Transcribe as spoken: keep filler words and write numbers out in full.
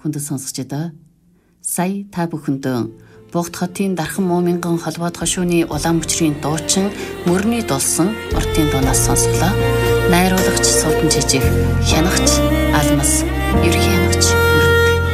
хүндэт сонсогч доо. Сая та бүхэндээ Богд хотын Дархан Мууминган холбоод хошууны улаан мөчрийн дуучин мөрний дулсан уртын дуунаас сонсголоо. Найруулагч Суудан Жижиг, хянагч Алмас, ерхий хянагч